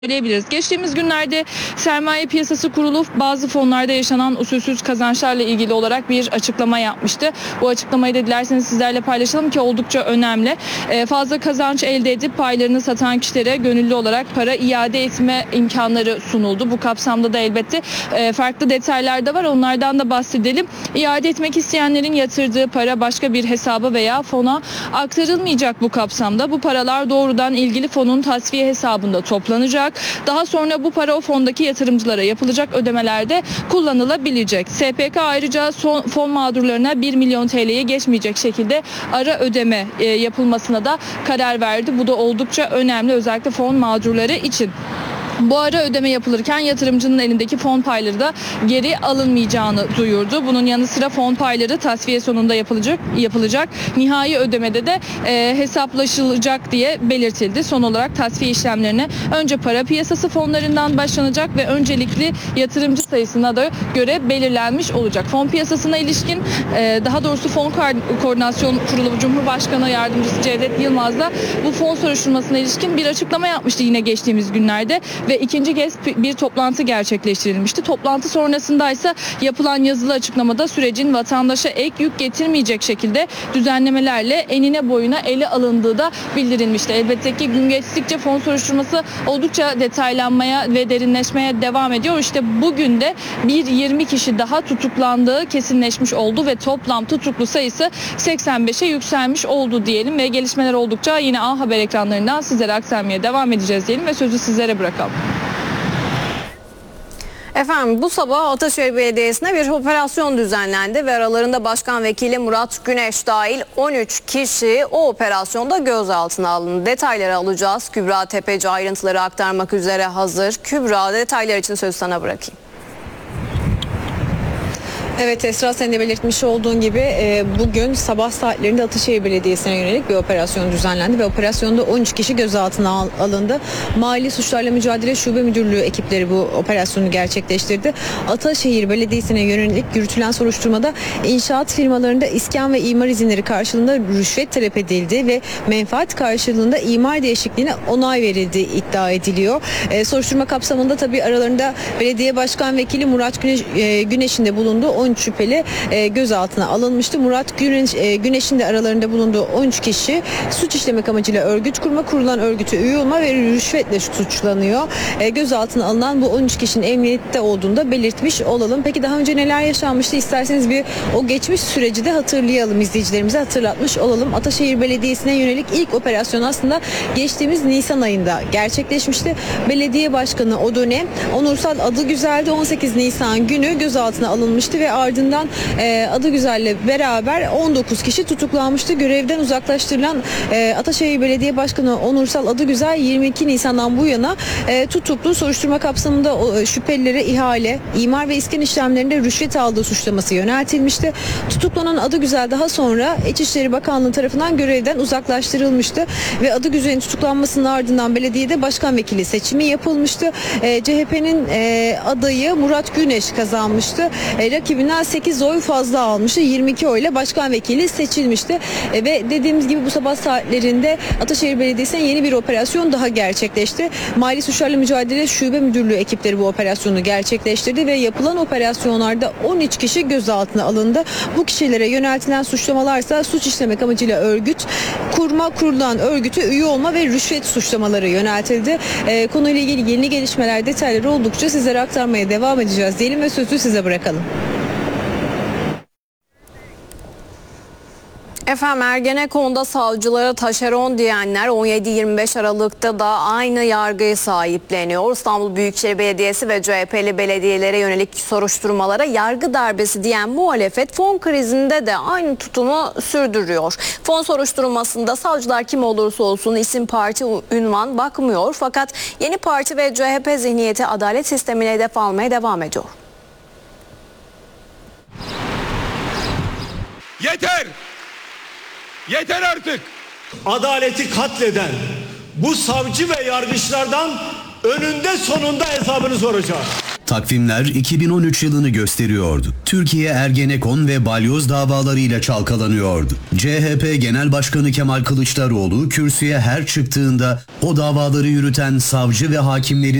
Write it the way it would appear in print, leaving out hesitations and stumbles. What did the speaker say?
söyleyebiliriz. Geçtiğimiz günlerde sermaye piyasası kurulu bazı fonlarda yaşanan usulsüz kazançlarla ilgili olarak bir açıklama yapmıştı. Bu açıklamayı da dilerseniz sizlerle paylaşalım ki oldukça önemli. Fazla kazanç elde edip paylarını satan kişilere gönüllü olarak para iade etme imkanları sunuldu. Bu kapsamda da elbette farklı detaylar da var. Onlardan da bahsedelim. İade etmek isteyenlerin yatırdığı para başka bir hesaba veya fona aktarılmayacak bu kapsamda. Bu paralar doğrudan ilgili fonun tasfiye hesabında toplanacak. Daha sonra bu para o fondaki yatırımcılara yapılacak ödemelerde kullanılabilecek. SPK ayrıca fon mağdurlarına 1 milyon TL'ye geçmeyecek şekilde ara ödeme yapılmasına da karar verdi. Bu da oldukça önemli, özellikle fon mağdurları için. Bu ara ödeme yapılırken yatırımcının elindeki fon payları da geri alınmayacağını duyurdu. Bunun yanı sıra fon payları tasfiye sonunda yapılacak. Nihai ödemede de hesaplaşılacak diye belirtildi. Son olarak tasfiye işlemlerine önce para piyasası fonlarından başlanacak ve öncelikli yatırımcı sayısına da göre belirlenmiş olacak. Fon piyasasına ilişkin daha doğrusu Fon Koordinasyon Kurulu Cumhurbaşkanı Yardımcısı Cevdet Yılmaz da bu fon soruşturmasına ilişkin bir açıklama yapmıştı yine geçtiğimiz günlerde. Ve ikinci kez bir toplantı gerçekleştirilmişti. Toplantı sonrasında ise yapılan yazılı açıklamada sürecin vatandaşa ek yük getirmeyecek şekilde düzenlemelerle enine boyuna ele alındığı da bildirilmişti. Elbette ki gün geçtikçe fon soruşturması oldukça detaylanmaya ve derinleşmeye devam ediyor. İşte bugün de 20 kişi daha tutuklandığı kesinleşmiş oldu ve toplam tutuklu sayısı 85'e yükselmiş oldu diyelim ve gelişmeler oldukça yine A Haber ekranlarından sizlere aktarmaya devam edeceğiz diyelim ve sözü sizlere bırakalım. Efendim bu sabah Ataşehir Belediyesi'ne bir operasyon düzenlendi ve aralarında Başkan Vekili Murat Güneş dahil 13 kişi o operasyonda gözaltına alındı. Detayları alacağız. Kübra Tepeci ayrıntıları aktarmak üzere hazır. Kübra, detaylar için sözü sana bırakayım. Evet Esra, sen de belirtmiş olduğun gibi bugün sabah saatlerinde Ataşehir Belediyesi'ne yönelik bir operasyon düzenlendi ve operasyonda 13 kişi gözaltına alındı. Mali Suçlarla Mücadele Şube Müdürlüğü ekipleri bu operasyonu gerçekleştirdi. Ataşehir Belediyesi'ne yönelik yürütülen soruşturmada inşaat firmalarında iskan ve imar izinleri karşılığında rüşvet talep edildi ve menfaat karşılığında imar değişikliğine onay verildiği iddia ediliyor. Soruşturma kapsamında tabii aralarında Belediye Başkan Vekili Murat Güneş'in de bulunduğu 13 şüpheli gözaltına alınmıştı. Murat Güneş'in de aralarında bulunduğu 13 kişi suç işlemek amacıyla örgüt kurma, kurulan örgüte üye olma ve rüşvetle suçlanıyor. Gözaltına alınan bu 13 kişinin emniyette olduğunu da belirtmiş olalım. Peki daha önce neler yaşanmıştı? İsterseniz bir o geçmiş süreci de hatırlayalım, izleyicilerimize hatırlatmış olalım. Ataşehir Belediyesi'ne yönelik ilk operasyon aslında geçtiğimiz Nisan ayında gerçekleşmişti. Belediye Başkanı o dönem Onursal Adıgüzel'de 18 Nisan günü gözaltına alınmıştı ve ardından Adıgüzel'le beraber 19 kişi tutuklanmıştı. Görevden uzaklaştırılan Ataşehir Belediye Başkanı Onursal Adıgüzel 22 Nisan'dan bu yana tutuklu. Soruşturma kapsamında şüphelilere ihale, imar ve iskan işlemlerinde rüşvet aldığı suçlaması yöneltilmişti. Tutuklanan Adıgüzel daha sonra İçişleri Bakanlığı tarafından görevden uzaklaştırılmıştı ve Adıgüzel'in tutuklanmasının ardından belediyede başkan vekili seçimi yapılmıştı. CHP'nin adayı Murat Güneş kazanmıştı. Rakibinden 8 oy fazla almıştı. 22 oyla başkan vekili seçilmişti. Ve dediğimiz gibi bu sabah saatlerinde Ataşehir Belediyesi'ne yeni bir operasyon daha gerçekleşti. Mali Suçlarla Mücadele Şube Müdürlüğü ekipleri bu operasyonu gerçekleştirdi ve yapılan operasyonlarda 13 kişi gözaltına alındı. Bu kişilere yöneltilen suçlamalarsa suç işlemek amacıyla örgüt kurma, kurulan örgüte üye olma ve rüşvet suçlamaları yöneltildi. Konuyla ilgili yeni gelişmeler, detayları oldukça sizlere aktarmaya devam edeceğiz diyelim ve sözü size bırakalım. Efendim Ergenekon'da savcılara taşeron diyenler 17-25 Aralık'ta da aynı yargıyı sahipleniyor. İstanbul Büyükşehir Belediyesi ve CHP'li belediyelere yönelik soruşturmalara yargı darbesi diyen muhalefet fon krizinde de aynı tutumu sürdürüyor. Fon soruşturmasında savcılar kim olursa olsun isim, parti, ünvan bakmıyor. Fakat yeni parti ve CHP zihniyeti adalet sistemine hedef almaya devam ediyor. Yeter! Yeter artık! Adaleti katleden bu savcı ve yargıçlardan önünde sonunda hesabını soracağız. Takvimler 2013 yılını gösteriyordu. Türkiye Ergenekon ve balyoz davalarıyla çalkalanıyordu. CHP Genel Başkanı Kemal Kılıçdaroğlu kürsüye her çıktığında o davaları yürüten savcı ve hakimlerin